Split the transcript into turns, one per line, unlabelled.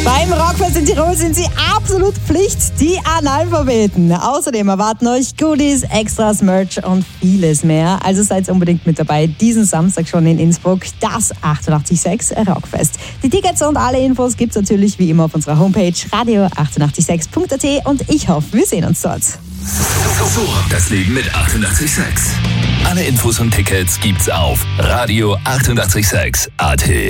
Beim Rockfest in Tirol sind sie absolut Pflicht, die Analphabeten. Außerdem erwarten euch Goodies, Extras, Merch und vieles mehr. Also seid unbedingt mit dabei, diesen Samstag schon in Innsbruck, das 88.6 Rockfest. Die Tickets und alle Infos gibt's natürlich wie immer auf unserer Homepage radio886.at und ich hoffe, wir sehen uns dort.
So, das Leben mit 88.6. Alle Infos und Tickets gibt's auf radio886.at.